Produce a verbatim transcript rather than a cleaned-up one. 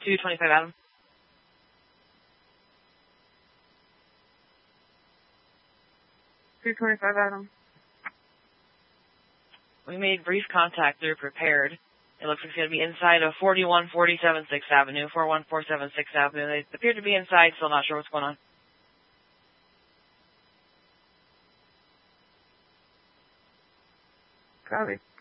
two twenty-five Adam. two twenty-five Adam. We made brief contact. They're prepared. It looks like it's going to be inside of forty-one forty-seven sixth Avenue, forty-one forty-seven sixth Avenue. They appear to be inside, still not sure what's going on. Copy.